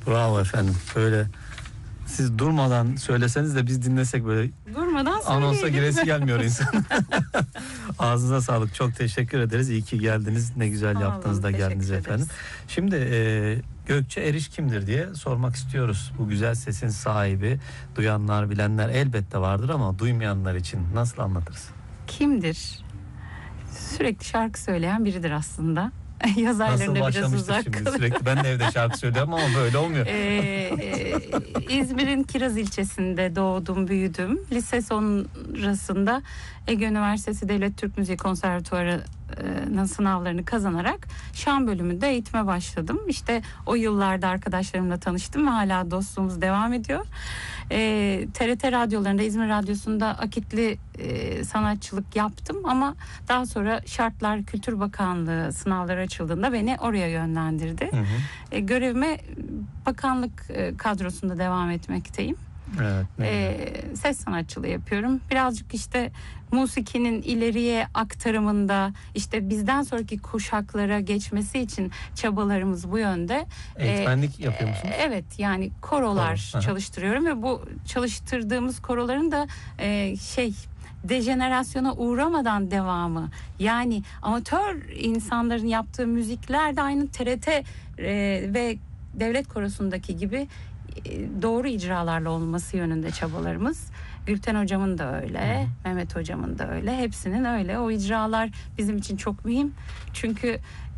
Bravo efendim. Böyle siz durmadan söyleseniz de biz dinlesek böyle Durmadan anonsa giresi gelmiyor insan. Ağzınıza sağlık. Çok teşekkür ederiz. İyi ki geldiniz. Ne güzel yaptınız da geldiniz efendim. Şimdi Gökçe Eriş kimdir diye sormak istiyoruz. Bu güzel sesin sahibi, duyanlar, bilenler elbette vardır ama duymayanlar için nasıl anlatırız? Kimdir? Sürekli şarkı söyleyen biridir aslında. Yaz aylarında biraz uzak şimdi sürekli ben de evde şarkı söylüyorum ama böyle olmuyor. İzmir'in Kiraz ilçesinde doğdum, büyüdüm. Lise sonrasında Ege Üniversitesi Devlet Türk Müziği Konservatuvarı'nın sınavlarını kazanarak şan bölümünde eğitime başladım. İşte o yıllarda arkadaşlarımla tanıştım ve hala dostluğumuz devam ediyor. TRT radyolarında, İzmir Radyosu'nda akitli sanatçılık yaptım ama daha sonra şartlar Kültür Bakanlığı sınavları açıldığında beni oraya yönlendirdi. Hı hı. Görevime bakanlık kadrosunda devam etmekteyim. Evet, ses sanatçılığı yapıyorum. Birazcık işte musikinin ileriye aktarımında, işte bizden sonraki kuşaklara geçmesi için çabalarımız bu yönde. Eğitmenlik yapıyor musunuz? Evet, yani korolar çalıştırıyorum ve bu çalıştırdığımız koroların da dejenerasyona uğramadan devamı. Yani amatör insanların yaptığı müzikler de aynı TRT ve devlet korosundaki gibi doğru icralarla olması yönünde çabalarımız. Gülten hocamın da öyle, Mehmet hocamın da öyle, hepsinin öyle. O icralar bizim için çok mühim. Çünkü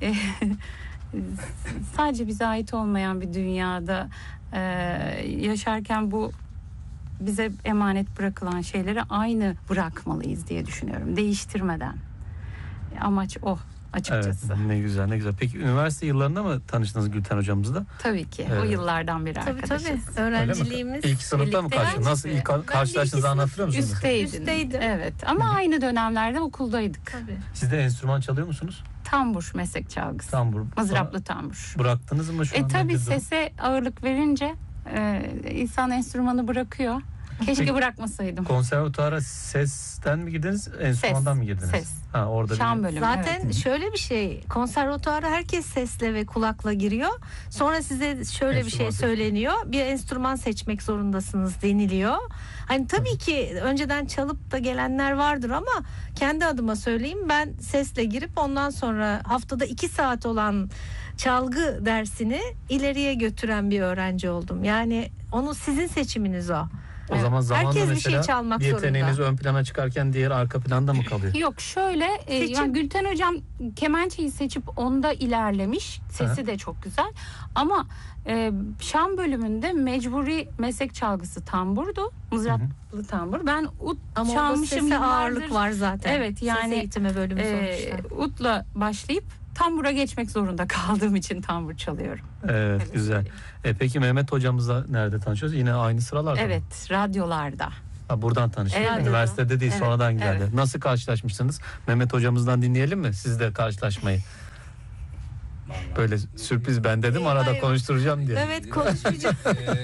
sadece bize ait olmayan bir dünyada yaşarken bu bize emanet bırakılan şeyleri aynı bırakmalıyız diye düşünüyorum. Değiştirmeden. Amaç o. Açıkçası. Evet, ne güzel ne güzel. Peki üniversite yıllarında mı tanıştınız Gülten hocamızla? Tabii ki. O yıllardan beri arkadaşız. Tabii. Öğrenciliğimiz. İlk sınıfta mı karşılaştınız? Nasıl ilk karşılaştığınızı anlatıyor musunuz? Üstteydim. Evet. Ama aynı dönemlerde okuldaydık. Tabii. Siz de enstrüman çalıyor musunuz? Tambur, meslek çalgısı. Tambur. Mızraplı tambur. Bıraktınız mı şu an? Tabii sese ağırlık verince insan enstrümanı bırakıyor. Keşke bırakmasaydım. Konservatuara sesten mi girdiniz, enstrümandan mı girdiniz? Ses. Ha, orada şan bölümü. Zaten şöyle bir şey, konservatuara herkes sesle ve kulakla giriyor. Sonra size şöyle bir şey söyleniyor. Bir enstrüman seçmek zorundasınız deniliyor. Hani tabii ki önceden çalıp da gelenler vardır ama kendi adıma söyleyeyim, ben sesle girip ondan sonra haftada 2 saat olan çalgı dersini ileriye götüren bir öğrenci oldum. Yani onu sizin seçiminiz o. O zaman zamanla herkes mesela bir şey çalmak bir yeteneğiniz zorunda. ön plana çıkarken diğer arka planda mı kalıyor? Yok şöyle yani Gülten hocam kemençeyi seçip onda ilerlemiş. Sesi de çok güzel. Ama şan bölümünde mecburi meslek çalgısı tamburdu. Mızraplı tambur. Ben ut ama çalmışım. Ama ağırlık var zaten. Evet yani. Ses eğitimi bölümü sonuçta. Utla başlayıp tambura geçmek zorunda kaldığım için tambur çalıyorum. Evet, güzel. Peki Mehmet hocamızla nerede tanışıyoruz? Yine aynı sıralarda Evet, mı? Radyolarda. Ha, buradan tanıştık. Evet, üniversitede değil, sonradan geldi. Evet. Nasıl karşılaşmışsınız? Mehmet hocamızdan dinleyelim mi? Siz de karşılaşmayı. Böyle sürpriz ben dedim, arada konuşturacağım diye. Evet, konuşmayacağım.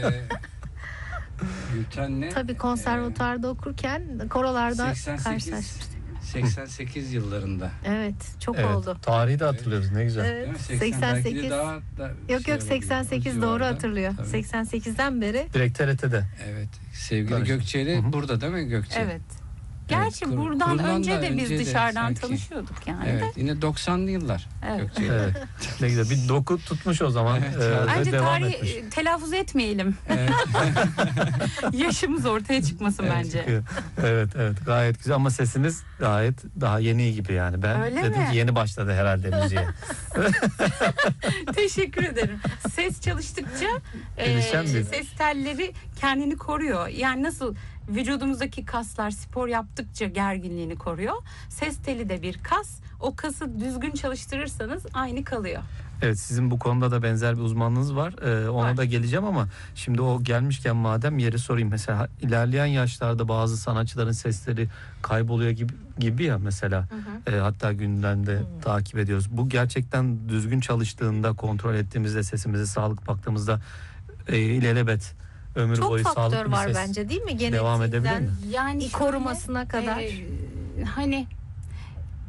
Gülten'le tabii konservatuarda okurken korolarda 88, karşılaşmıştık. 88 yıllarında. Evet, çok oldu. Tarihi de hatırlıyoruz, ne güzel. Evet, 88. Daha Yok 88 doğru hatırlıyor. Tabii. 88'den beri. Direkt TRT'de. Evet. Sevgili Gökçe'yle burada değil mi Gökçe? Evet. Gerçi evet, buradan önce de biz önce dışarıdan sanki tanışıyorduk yani. Evet, yine 90'lı yıllar. Evet. Gökçe'yle. Evet. Ne güzel. Bir doku tutmuş o zaman. Evet. Bence devam etmiş. tarihi telaffuz etmeyelim. Evet. Yaşımız ortaya çıkmasın bence. Çıkıyor. Evet gayet güzel ama sesiniz gayet daha yeni gibi yani. Ben öyle dedim mi? ki yeni başladı herhalde müziğe. Teşekkür ederim. Ses çalıştıkça ses telleri kendini koruyor. Yani nasıl vücudumuzdaki kaslar spor yaptıkça gerginliğini koruyor. Ses teli de bir kas. O kası düzgün çalıştırırsanız aynı kalıyor. Evet, sizin bu konuda da benzer bir uzmanlığınız var. Ona da geleceğim ama şimdi o gelmişken madem yeri sorayım. Mesela ilerleyen yaşlarda bazı sanatçıların sesleri kayboluyor gibi ya mesela. Hatta gündemde takip ediyoruz. Bu gerçekten düzgün çalıştığında, kontrol ettiğimizde, sesimize sağlık baktığımızda ilelebet ömür çok boyu sağlıklı bir ses. Çok faktör var bence değil mi? Devam edebilir mi? Yani korumasına kadar. Hani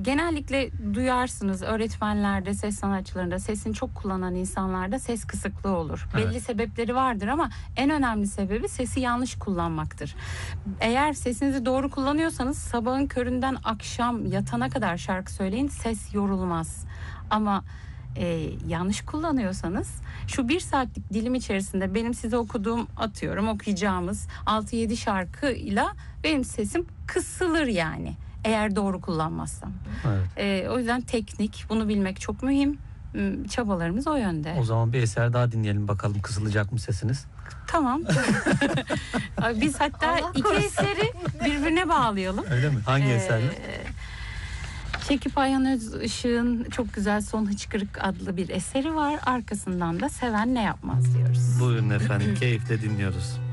Genellikle duyarsınız öğretmenlerde, ses sanatçılarında, sesini çok kullanan insanlarda ses kısıklığı olur. Evet. Belli sebepleri vardır ama en önemli sebebi sesi yanlış kullanmaktır. Eğer sesinizi doğru kullanıyorsanız sabahın köründen akşam yatana kadar şarkı söyleyin, ses yorulmaz. Ama yanlış kullanıyorsanız şu 1 saatlik dilim içerisinde benim size okuyacağımız 6-7 şarkıyla benim sesim kısılır yani. Eğer doğru kullanmazsam. Evet. O yüzden teknik, bunu bilmek çok mühim. Çabalarımız o yönde. O zaman bir eser daha dinleyelim bakalım, kısılacak mı sesiniz? Tamam. Biz hatta iki eseri birbirine bağlayalım. Öyle mi? Hangi eserler? Şekip Ayhan Özışık'ın çok güzel Son Hıçkırık adlı bir eseri var. Arkasından da Seven Ne Yapmaz diyoruz. Buyurun efendim, keyifle dinliyoruz.